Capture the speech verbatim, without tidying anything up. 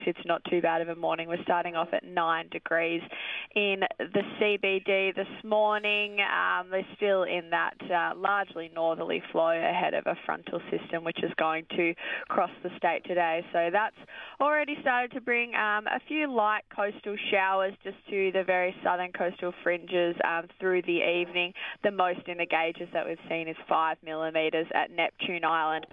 It's not too bad of a morning. We're starting off at nine degrees in the C B D this morning. Um, they're still in that uh, largely northerly flow ahead of a frontal system which is going to cross the state today. So that's already started to bring um, a few light coastal showers just to the very southern coastal fringes um, through the evening. The most in the gauges that we've seen is five millimetres at Neptune Island.